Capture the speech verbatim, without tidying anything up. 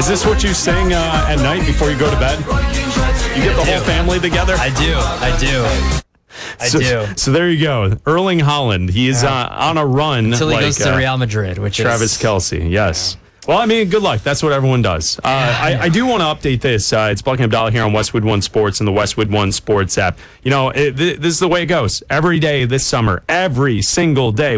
Is this what you sing uh, at night before you go to bed? You get the whole family together? I do. I do. I so, do. So there you go. Erling Haaland. He's uh, on a run. Until he like, goes to uh, Real Madrid, which Travis is... Kelce, yes. Well, I mean, good luck. That's what everyone does. Uh, I, I do want to update this. Uh, it's Buck and Abdallah here on Westwood One Sports and the Westwood One Sports app. You know, it, th- this is the way it goes. Every day this summer, every single day.